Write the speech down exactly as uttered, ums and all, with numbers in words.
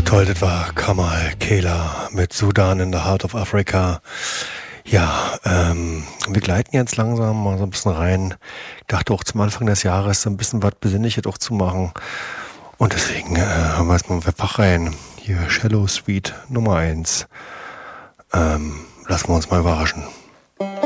Toll, das war Kamal Kela mit Sudan in the Heart of Africa. Ja, ähm, wir gleiten jetzt langsam mal so ein bisschen rein. Ich dachte auch zum Anfang des Jahres so ein bisschen was Besinnliches auch zu machen. Und deswegen äh, haben wir jetzt mal einfach rein. Hier Shallow Suite Nummer eins. Ähm, lassen wir uns mal überraschen.